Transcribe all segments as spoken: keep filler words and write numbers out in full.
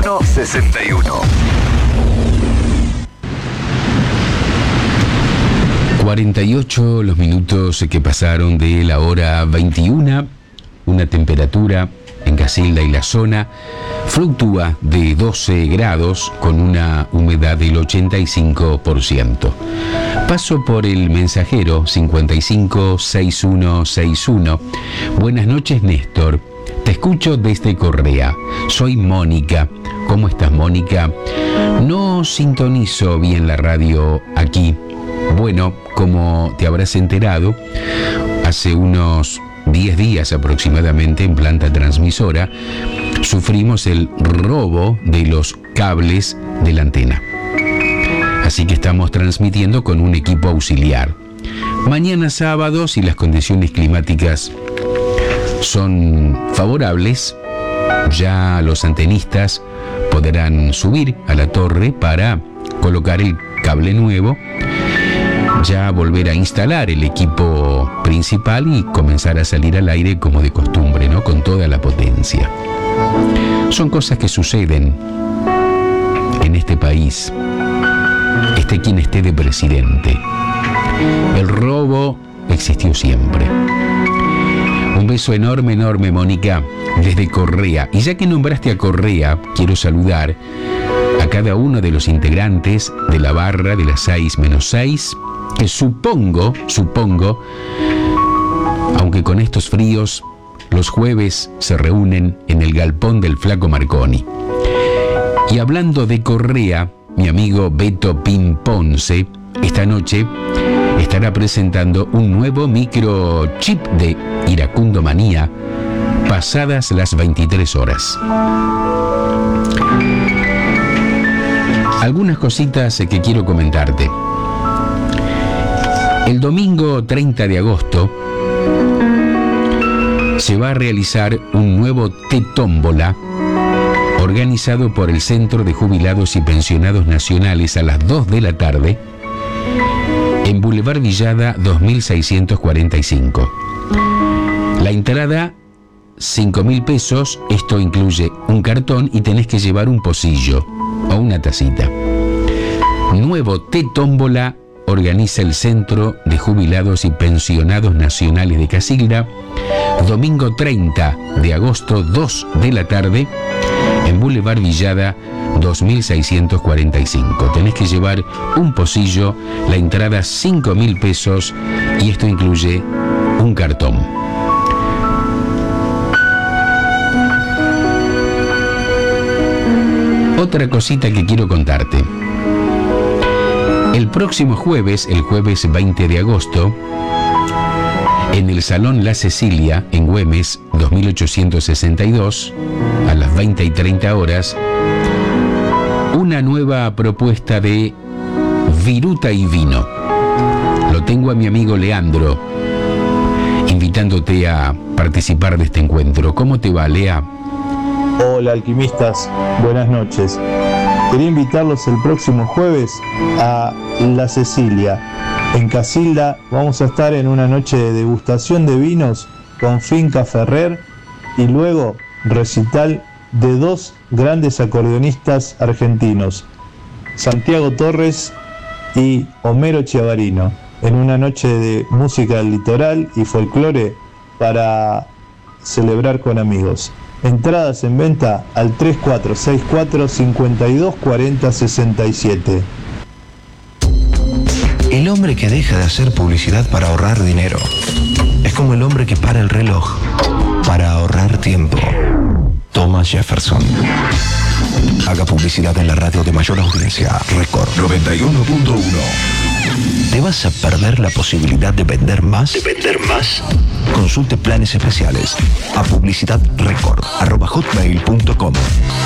uno sesenta y uno. cuarenta y ocho los minutos que pasaron de la hora veintiuna. Una temperatura en Casilda y la zona fluctúa de doce grados con una humedad del ochenta y cinco por ciento. Paso por el mensajero cincuenta y cinco sesenta y uno sesenta y uno. Buenas noches, Néstor. Te escucho desde Correa. Soy Mónica. ¿Cómo estás, Mónica? No sintonizo bien la radio aquí. Bueno, como te habrás enterado, hace unos diez días aproximadamente en planta transmisora sufrimos el robo de los cables de la antena. Así que estamos transmitiendo con un equipo auxiliar. Mañana sábado, si las condiciones climáticas son favorables, ya los antenistas podrán subir a la torre para colocar el cable nuevo, ya volver a instalar el equipo principal y comenzar a salir al aire como de costumbre, ¿no? Con toda la potencia. Son cosas que suceden en este país, esté quien esté de presidente. El robo existió siempre. Un beso enorme, enorme, Mónica, desde Correa. Y ya que nombraste a Correa, quiero saludar a cada uno de los integrantes de la barra de las seis menos seis, que supongo, supongo, aunque con estos fríos, los jueves se reúnen en el galpón del Flaco Marconi. Y hablando de Correa, mi amigo Beto Pin Ponce, esta noche estará presentando un nuevo microchip de Iracundo Manía, pasadas las veintitrés horas. Algunas cositas que quiero comentarte. El domingo treinta de agosto se va a realizar un nuevo T-Tómbola organizado por el Centro de Jubilados y Pensionados Nacionales a las dos de la tarde en Boulevard Villada dos mil seiscientos cuarenta y cinco. La entrada, cinco mil pesos, esto incluye un cartón y tenés que llevar un pocillo o una tacita. Nuevo T-Tómbola organiza el Centro de Jubilados y Pensionados Nacionales de Casilda, domingo treinta de agosto, dos de la tarde, en Boulevard Villada dos mil seiscientos cuarenta y cinco. Tenés que llevar un pocillo, la entrada cinco mil pesos y esto incluye un cartón. Otra cosita que quiero contarte. El próximo jueves, el jueves veinte de agosto, en el Salón La Cecilia, en Güemes, dos mil ochocientos sesenta y dos, a las veinte y treinta horas, una nueva propuesta de viruta y vino. Lo tengo a mi amigo Leandro, invitándote a participar de este encuentro. ¿Cómo te va, Lea? Hola, alquimistas, buenas noches. Quería invitarlos el próximo jueves a La Cecilia. En Casilda vamos a estar en una noche de degustación de vinos con Finca Ferrer y luego recital de dos grandes acordeonistas argentinos, Santiago Torres y Homero Chiavarino, en una noche de música del litoral y folclore para celebrar con amigos. Entradas en venta al tres cuatro seis cuatro, cinco dos cuatro cero, seis siete. El hombre que deja de hacer publicidad para ahorrar dinero es como el hombre que para el reloj para ahorrar tiempo. Thomas Jefferson. Haga publicidad en la radio de mayor audiencia. Record noventa y uno punto uno. ¿Te vas a perder la posibilidad de vender más? ¿De vender más? Consulte planes especiales a publicidadrecord arroba hotmail punto com.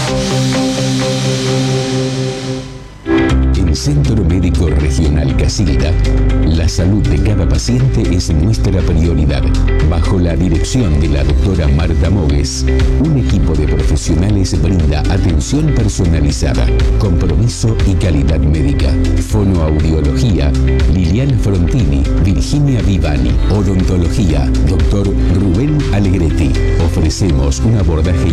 En Centro Médico Regional Casilda, la salud de cada paciente es nuestra prioridad. Bajo la dirección de la doctora Marta Mogues, un equipo de profesionales brinda atención personalizada, compromiso y calidad médica. Fonoaudiología, Liliana Frontini, Virginia Vivani. Odontología, doctor Rubén Alegretti. Ofrecemos un abordaje